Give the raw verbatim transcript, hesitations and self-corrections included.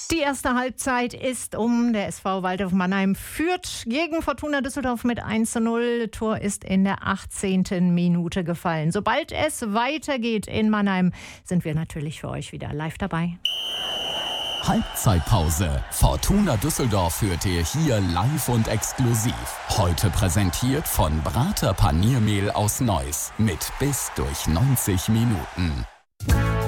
Die erste Halbzeit ist um. Der S V Waldhof Mannheim führt gegen Fortuna Düsseldorf mit eins zu null. Tor ist in der achtzehnten Minute gefallen. Sobald es weitergeht in Mannheim, sind wir natürlich für euch wieder live dabei. Halbzeitpause. Fortuna Düsseldorf führt ihr hier live und exklusiv. Heute präsentiert von Brater Paniermehl aus Neuss mit bis durch neunzig Minuten.